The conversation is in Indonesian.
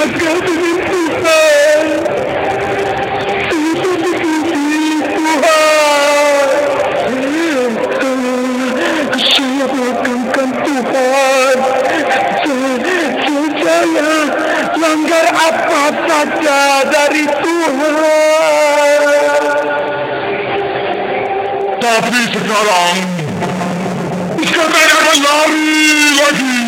durhaka dengan Tuhan. Saya begini Tuhan. Saya mengagungkan Tuhan. Saya langgar apa saja dari Tuhan. Tapi sekarang akan lari lagi.